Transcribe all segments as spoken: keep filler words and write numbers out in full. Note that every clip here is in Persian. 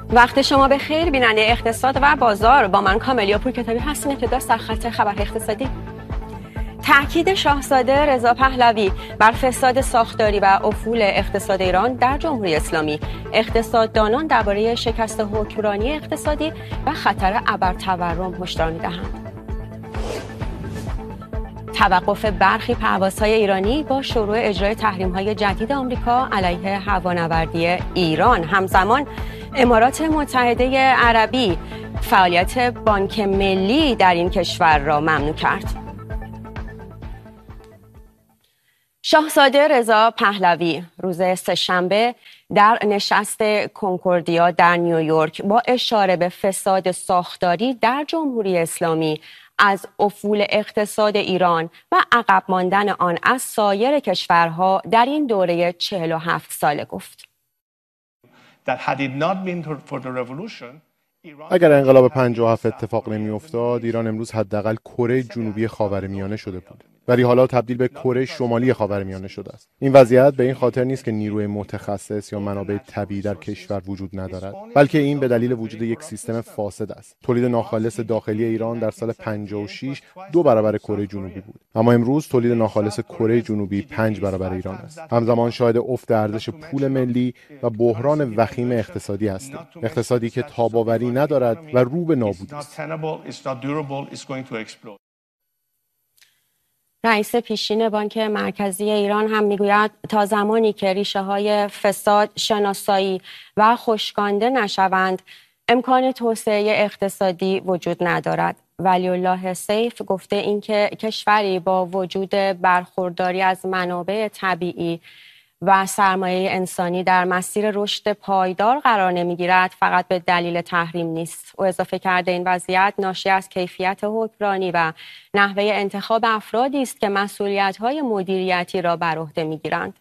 وقت شما به خیر بیننده اقتصاد و بازار، با من کاملیا پورکتابی هستیم. ابتدا سرخط خبر اقتصادی. تاکید شاهزاده رضا پهلوی بر فساد ساختاری و افول اقتصاد ایران در جمهوری اسلامی. اقتصاددانان درباره شکست حکمرانی اقتصادی و خطر ابرتورم هشدار می‌دهند. توقف برخی پروازهای ایرانی با شروع اجرای تحریم‌های جدید آمریکا علیه هوانوردی ایران. همزمان امارات متحده عربی فعالیت بانک ملی در این کشور را ممنوع کرد. شاهزاده رضا پهلوی روز سه‌شنبه در نشست کنکوردیا در نیویورک با اشاره به فساد ساختاری در جمهوری اسلامی، از افول اقتصاد ایران و عقب ماندن آن از سایر کشورها در این دوره چهل و هفت ساله گفت. اگر انقلاب پنجاه و هفت اتفاق نمی‌افتاد، ایران امروز حداقل کره جنوبی خاورمیانه شده بود، ولی حالا تبدیل به کره شمالی خاورمیانه شده است. این وضعیت به این خاطر نیست که نیروی متخصص یا منابع طبیعی در کشور وجود ندارد، بلکه این به دلیل وجود یک سیستم فاسد است. تولید ناخالص داخلی ایران در سال پنجاه و شش دو برابر کره جنوبی بود، اما امروز تولید ناخالص کره جنوبی پنج برابر ایران است. همزمان شاهد افت ارزش پول ملی و بحران وخیم اقتصادی هستیم. اقتصادی که تاب‌آوری ندارد و رو به نابودی است. رئیس پیشین بانک مرکزی ایران هم میگوید تا زمانی که ریشه های فساد شناسایی و خشکانده نشوند، امکان توسعه اقتصادی وجود ندارد. ولی الله سیف گفته اینکه کشوری با وجود برخورداری از منابع طبیعی و سرمایه انسانی در مسیر رشد پایدار قرار نمیگیرد فقط به دلیل تحریم نیست. او اضافه کرده این وضعیت ناشی از کیفیت حکمرانی و نحوه انتخاب افرادی است که مسئولیت‌های مدیریتی را بر عهده میگیرند.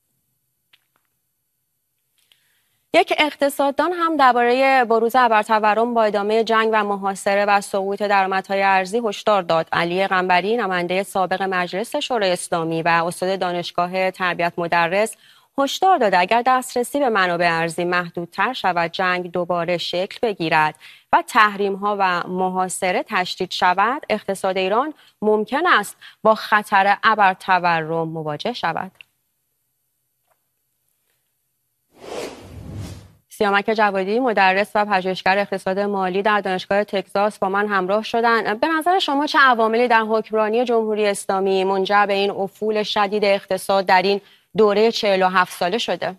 یک اقتصاددان هم درباره بروز ابرتورم با ادامه جنگ و محاصره و سقوط درآمدهای ارزی هشدار داد. علی قنبری، نماینده سابق مجلس شورای اسلامی و استاد دانشگاه تربیت مدرس، هشدار داد اگر دسترسی به منابع ارزی محدودتر شود، جنگ دوباره شکل بگیرد و تحریم‌ها و محاصره تشدید شود، اقتصاد ایران ممکن است با خطر ابرتورم مواجه شود. سیامک جوادی، مدرس و پژوهشگر اقتصاد مالی در دانشگاه تگزاس، با من همراه شدند. به نظر شما چه عواملی در حکمرانی جمهوری اسلامی منجر به این افول شدید اقتصاد در این دوره چهل و هفت ساله شده؟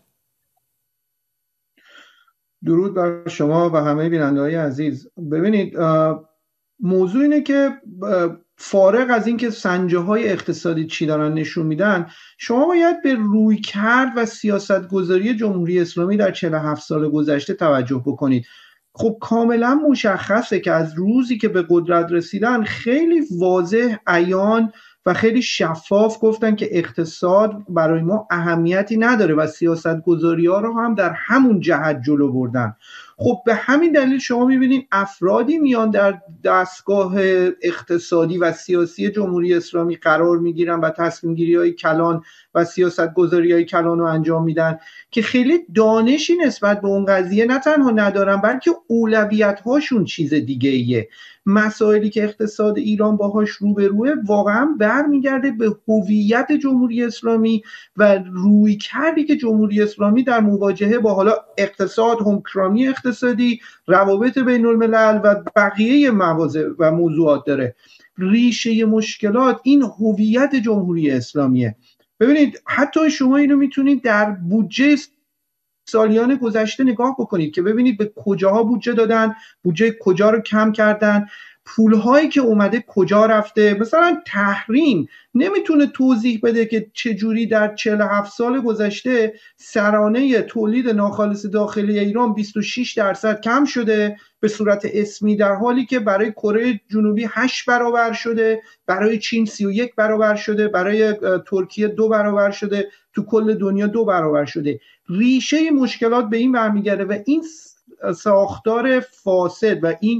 درود بر شما و همه بیننده‌های عزیز. ببینید، موضوع اینه که فارغ از اینکه سنجه های اقتصادی چی دارن نشون میدن، شما باید به رویکرد و سیاست گذاری جمهوری اسلامی در چهل و هفت سال گذشته توجه بکنید. خب کاملا مشخصه که از روزی که به قدرت رسیدن خیلی واضح، عیان و خیلی شفاف گفتن که اقتصاد برای ما اهمیتی نداره و سیاست گذاری ها رو هم در همون جهت جلو بردن. خب به همین دلیل شما میبینید افرادی میان در دستگاه اقتصادی و سیاسی جمهوری اسلامی قرار میگیرن و تصمیم گیری های کلان و سیاست گذاری های کلان رو انجام میدن که خیلی دانشی نسبت به اون قضیه نه تنها ندارن، بلکه اولویت هاشون چیز دیگه ایه. مسائلی که اقتصاد ایران باهاش روبروه واقعا برمیگرده به هویت جمهوری اسلامی و رویکردی که جمهوری اسلامی در مواجهه با حالا اقتصاد، حکمرانی اقتصادی، روابط بین الملل و بقیه مواضع و موضوعات داره. ریشه مشکلات این هویت جمهوری اسلامیه. ببینید، حتی شما اینو میتونید در بودجه سالیان گذشته نگاه بکنید که ببینید به کجاها بودجه دادن، بودجه کجا رو کم کردن، پولهایی که اومده کجا رفته. مثلا تحریم نمیتونه توضیح بده که چجوری در چهل و هفت سال گذشته سرانه تولید ناخالص داخلی ایران بیست و شش درصد کم شده به صورت اسمی، در حالی که برای کره جنوبی هشت برابر شده، برای چین سی و یک برابر شده، برای ترکیه دو برابر شده، تو کل دنیا دو برابر شده. ریشه مشکلات به این برمیگرده و این ساختار فاسد و این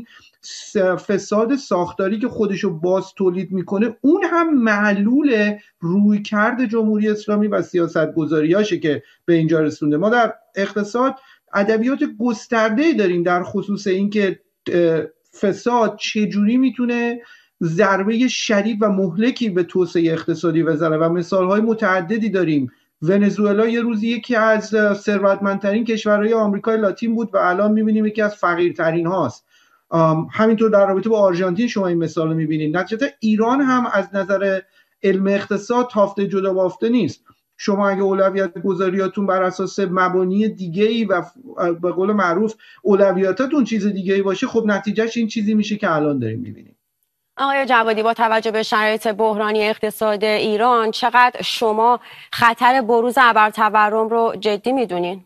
فساد ساختاری که خودشو باز تولید میکنه اون هم معلول رویکرد جمهوری اسلامی و سیاست گذاریاشه که به اینجا رسونده. ما در اقتصاد ادبیات گسترده‌ای داریم در خصوص اینکه فساد چجوری میتونه ضربه شدید و مهلکی به توسعه اقتصادی بزنه و مثالهای متعددی داریم. ونزوئلا یه روزی یکی از ثروتمندترین کشورهای آمریکای لاتین بود و الان میبینیم یکی از فقیرترین هاست. همینطور در رابطه با آرژانتین شما این مثال رو میبینید. نتیجتا ایران هم از نظر علم اقتصاد تافته جدا بافته نیست. شما اگه اولویت گذاریاتون بر اساس مبانی دیگه‌ای و به قول معروف اولویاتاتون چیز دیگه‌ای باشه، خب نتیجهش این چیزی میشه که الان داریم میبینیم. آقای جوادی، با توجه به شرایط بحرانی اقتصاد ایران چقدر شما خطر بروز ابرتورم رو جدی میدونین؟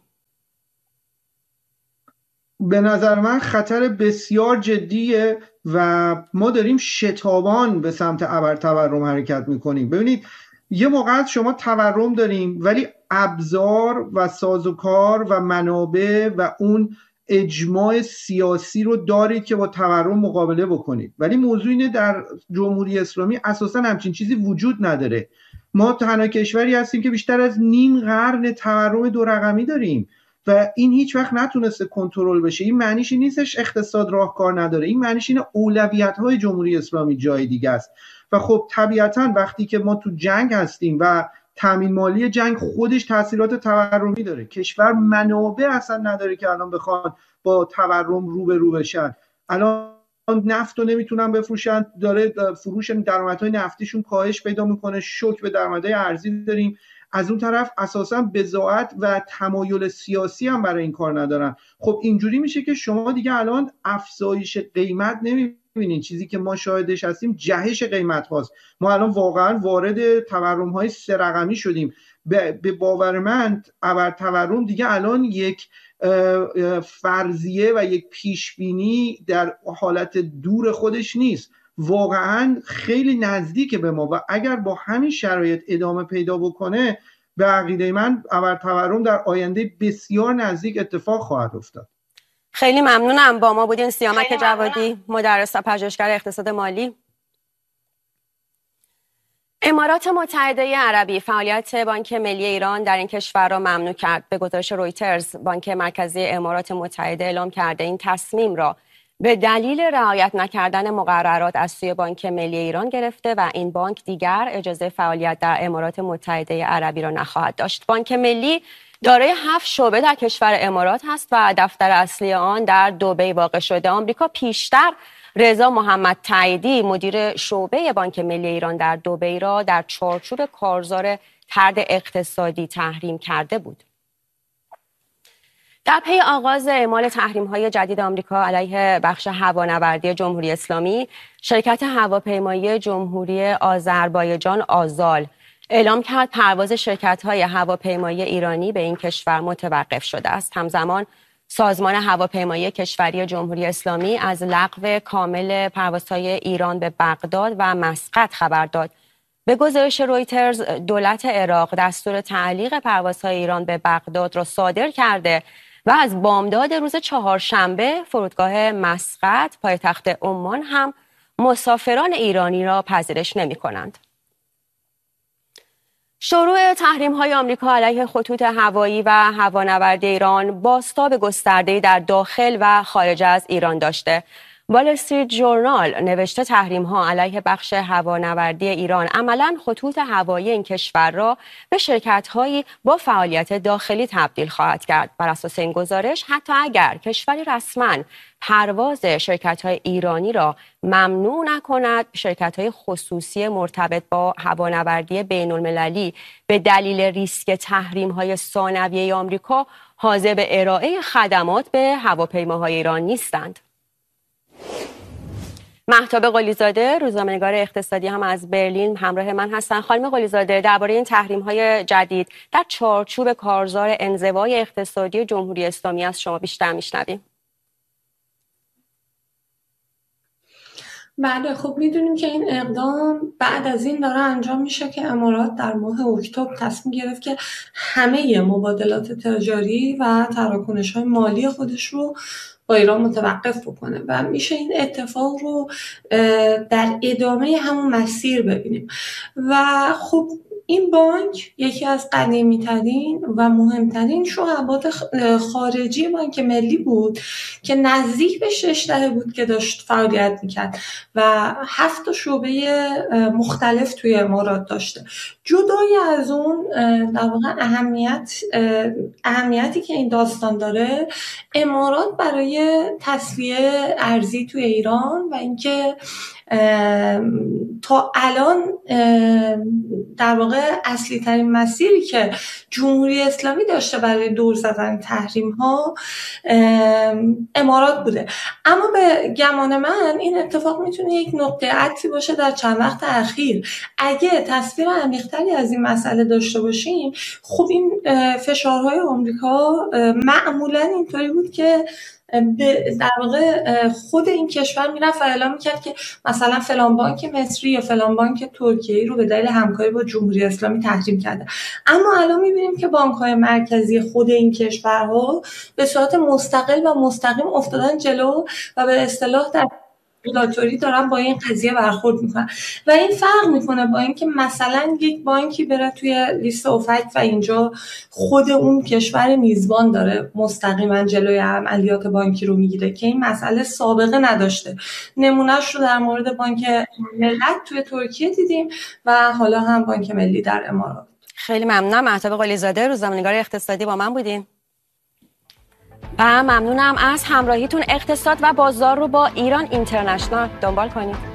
به نظر من خطر بسیار جدیه و ما داریم شتابان به سمت ابرتورم حرکت میکنیم. ببینید یه موقع شما تورم داریم ولی ابزار و سازوکار و منابع و اون اجماع سیاسی رو دارید که با تورم مقابله بکنید، ولی موضوع اینه در جمهوری اسلامی اساسا همچین چیزی وجود نداره. ما تنها کشوری هستیم که بیشتر از نیم قرن تورم دو رقمی داریم و این هیچ وقت نتونسته کنترل بشه. این معنیش نیستش اقتصاد راهکار نداره، این معنیش اینه اولویت‌های جمهوری اسلامی جای دیگه است. و خب طبیعتاً وقتی که ما تو جنگ هستیم و تامین مالی جنگ خودش تاثیرات تورمی داره، کشور منابع اصلا نداره که الان بخواد با تورم رو به رو بشن. الان نفت رو نمیتونن بفروشن، داره فروش درآمدهای نفتیشون کاهش پیدا میکنه، شوک به درآمدهای ارزی داریم. از اون طرف اساسا بضاعت و تمایل سیاسی هم برای این کار ندارن. خب اینجوری میشه که شما دیگه الان افزایش قیمت نمیبینین. چیزی که ما شاهدش هستیم جهش قیمت هاست. ما الان واقعا وارد تورم های سه رقمی شدیم. به باور من ابرتورم دیگه الان یک فرضیه و یک پیشبینی در حالت دور خودش نیست، واقعا خیلی نزدیک به ما و اگر با همین شرایط ادامه پیدا بکنه به عقیده من ابرتورم در آینده بسیار نزدیک اتفاق خواهد افتاد. خیلی ممنونم. با ما بودین سیامک جوادی، مدرس و پژوهشگر اقتصاد مالی. امارات متحده عربی فعالیت بانک ملی ایران در این کشور را ممنوع کرد. به گزارش رویترز، بانک مرکزی امارات متحده اعلام کرده این تصمیم را به دلیل رعایت نکردن مقررات از سوی بانک ملی ایران گرفته و این بانک دیگر اجازه فعالیت در امارات متحده عربی را نخواهد داشت. بانک ملی دارای هفت شعبه در کشور امارات هست و دفتر اصلی آن در دبی واقع شده. آمریکا پیشتر رضا محمد تاییدی مدیر شعبه بانک ملی ایران در دبی را در چارچوب کارزار طرد اقتصادی تحریم کرده بود. در پی آغاز اعمال تحریم‌های جدید آمریکا علیه بخش هوانوردی جمهوری اسلامی، شرکت هواپیمایی جمهوری آذربایجان آزال اعلام کرد پرواز شرکت‌های هواپیمایی ایرانی به این کشور متوقف شده است. همزمان سازمان هواپیمایی کشوری جمهوری اسلامی از لغو کامل پروازهای ایران به بغداد و مسقط خبر داد. به گزارش رویترز، دولت عراق دستور تعلیق پروازهای ایران به بغداد را صادر کرده و از بامداد روز چهارشنبه فرودگاه مسقط پایتخت عمان هم مسافران ایرانی را پذیرش نمی کنند. شروع تحریم‌های آمریکا علیه خطوط هوایی و هوانوردی ایران بازتاب گسترده‌ای در داخل و خارج از ایران داشته. وال استریت ژورنال نوشته تحریم‌ها علیه بخش هوانوردی ایران عملاً خطوط هوایی این کشور را به شرکت‌هایی با فعالیت داخلی تبدیل خواهد کرد. بر اساس این گزارش حتی اگر کشوری رسماً پرواز شرکت‌های ایرانی را ممنوع نکند، شرکت‌های خصوصی مرتبط با هوانوردی بین‌المللی به دلیل ریسک تحریم‌های ثانویه آمریکا حاضر به ارائه خدمات به هواپیماهای ایران نیستند. مهتاب قلیزاده، روزنامه‌نگار اقتصادی هم از برلین همراه من هستن. خانم قلیزاده، درباره این تحریم‌های جدید در چارچوب کارزار انزوای اقتصادی جمهوری اسلامی از شما بیشتر میشنویم. بله خب میدونیم که این اقدام بعد از این داره انجام میشه که امارات در ماه اکتبر تصمیم گرفت که همه مبادلات تجاری و تراکنش‌های مالی خودش رو با ایران متوقف بکنه و میشه این اتفاق رو در ادامه همون مسیر ببینیم. و خب این بانک یکی از قدیمی‌ترین و مهمترین شعبات خارجی بانک ملی بود که نزدیک به شش دهه بود که داشت فعالیت میکرد و هفت شعبه مختلف توی امارات داشته. جدای از اون در واقع اهمیت اهمیتی که این داستان داره، امارات برای تسویه ارزی توی ایران و اینکه تا الان در واقع اصلی ترین مسیری که جمهوری اسلامی داشته برای دور زدن تحریم ها امارات بوده. اما به گمان من این اتفاق میتونه یک نقطه عطفی باشه در چند وقت اخیر. اگه تصویر عمیق‌تری از این مسئله داشته باشیم، خب این فشارهای آمریکا معمولا اینطوری بود که در واقع خود این کشور میرفت و اعلام میکرد که مثلا فلان بانک مصری یا فلان بانک ترکیه‌ای رو به دلیل همکاری با جمهوری اسلامی تحریم کرده. اما الان میبینیم که بانک‌های مرکزی خود این کشورها به صورت مستقل و مستقیم افتادن جلو و به اصطلاح در رگولاتوری دارن با این قضیه برخورد میکنن و این فرق میکنه با اینکه مثلا یک بانکی بره توی لیست اوپک و اینجا خود اون کشور میزبان داره مستقیما جلوی عملیات بانکی رو میگیره که این مسئله سابقه نداشته. نمونهش رو در مورد بانک ملت توی ترکیه دیدیم و حالا هم بانک ملی در امارات. خیلی ممنونم. مهتاب قلی‌زاده، روزنامه‌نگار اقتصادی، با من بودین. و ممنونم از همراهیتون. اقتصاد و بازار رو با ایران اینترنشنال دنبال کنید.